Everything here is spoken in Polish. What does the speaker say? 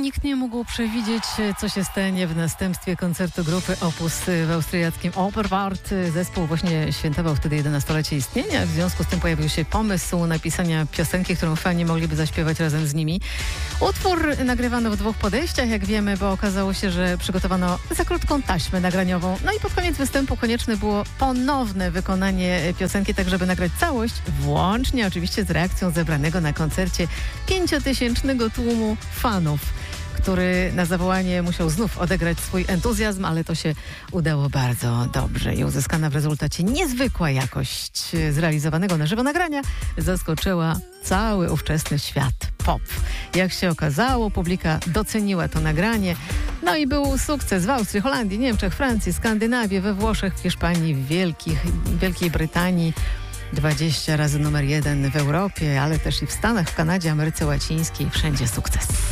nikt nie mógł przewidzieć, co się stanie w następstwie koncertu grupy Opus w austriackim Oberwart. Zespół właśnie świętował wtedy 11-lecie istnienia. W związku z tym pojawił się pomysł napisania piosenki, którą fani mogliby zaśpiewać razem z nimi. Utwór nagrywano w 2 podejściach, jak wiemy, bo okazało się, że przygotowano za krótką taśmę nagraniową. No i pod koniec występu konieczne było ponowne wykonanie piosenki, tak żeby nagrać całość, włącznie oczywiście z reakcją zebranego na koncercie 5000 tłumu fanów, który na zawołanie musiał znów odegrać swój entuzjazm, ale to się udało bardzo dobrze i uzyskana w rezultacie niezwykła jakość zrealizowanego na żywo nagrania zaskoczyła cały ówczesny świat pop. Jak się okazało, publika doceniła to nagranie, no i był sukces w Austrii, Holandii, Niemczech, Francji, Skandynawii, we Włoszech, w Hiszpanii, w Wielkiej Brytanii. 20 razy numer 1 w Europie, ale też i w Stanach, w Kanadzie, Ameryce Łacińskiej. Wszędzie sukces.